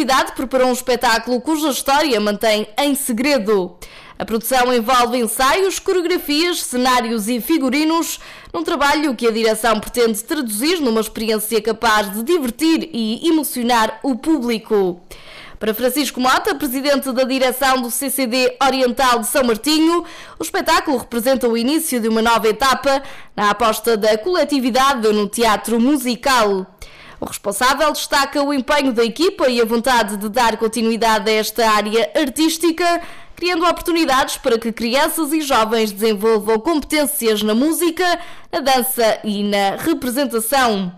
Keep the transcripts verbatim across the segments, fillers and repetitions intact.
entidade preparou um espetáculo cuja história mantém em segredo. A produção envolve ensaios, coreografias, cenários e figurinos, num trabalho que a direção pretende traduzir numa experiência capaz de divertir e emocionar o público. Para Francisco Mota, presidente da direção do C C D Oriental de São Martinho, o espetáculo representa o início de uma nova etapa na aposta da coletividade no teatro musical. O responsável destaca o empenho da equipa e a vontade de dar continuidade a esta área artística, criando oportunidades para que crianças e jovens desenvolvam competências na música, na dança e na representação.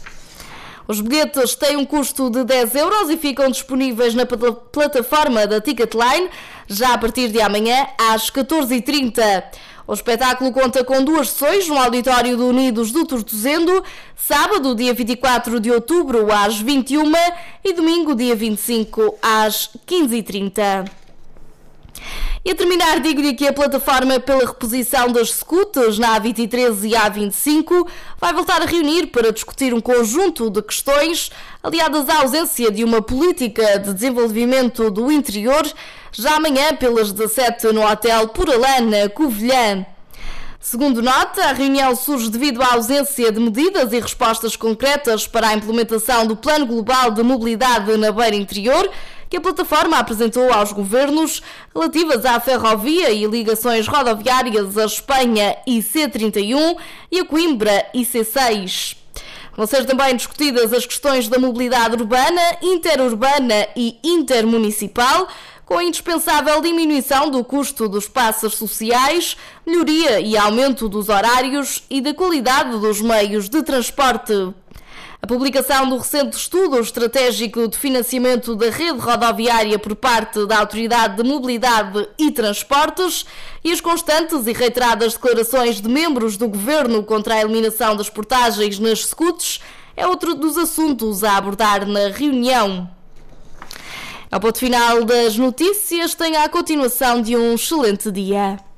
Os bilhetes têm um custo de dez euros e ficam disponíveis na plataforma da Ticketline já a partir de amanhã às catorze e trinta. O espetáculo conta com duas sessões no auditório do Unidos do Tortozendo, sábado, dia vinte e quatro de outubro, às vinte e uma e domingo, dia vinte e cinco, às quinze e trinta. E a terminar, digo-lhe que a plataforma pela reposição das scouts na A vinte e três e A vinte e cinco vai voltar a reunir para discutir um conjunto de questões aliadas à ausência de uma política de desenvolvimento do interior, já amanhã pelas dezassete no Hotel Poralã, na Covilhã. Segundo nota, a reunião surge devido à ausência de medidas e respostas concretas para a implementação do Plano Global de Mobilidade na Beira Interior, que a plataforma apresentou aos governos, relativas à ferrovia e ligações rodoviárias a Espanha I C trinta e um e a Coimbra I C seis. Vão ser também discutidas as questões da mobilidade urbana, interurbana e intermunicipal, com a indispensável diminuição do custo dos passos sociais, melhoria e aumento dos horários e da qualidade dos meios de transporte. A publicação do recente estudo estratégico de financiamento da rede rodoviária por parte da Autoridade de Mobilidade e Transportes e as constantes e reiteradas declarações de membros do Governo contra a eliminação das portagens nas scouts é outro dos assuntos a abordar na reunião. Ao ponto final das notícias, tenha a continuação de um excelente dia.